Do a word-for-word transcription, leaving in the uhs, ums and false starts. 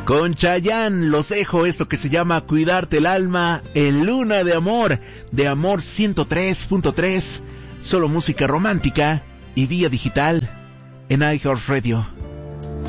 Con Chayanne los dejo, esto que se llama Cuidarte el Alma en Luna de Amor, de Amor ciento tres punto tres, solo música romántica y vía digital en iHeartRadio.